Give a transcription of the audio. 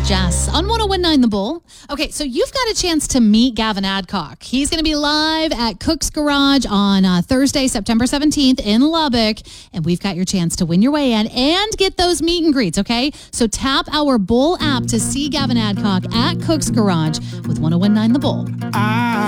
Jess on 1019 The Bull. Okay, so you've got a chance to meet Gavin Adcock. He's going to be live at Cook's Garage on Thursday, September 17th in Lubbock. And we've got your chance to win your way in and get those meet and greets, okay? So tap our Bull app to see Gavin Adcock at Cook's Garage with 1019 The Bull.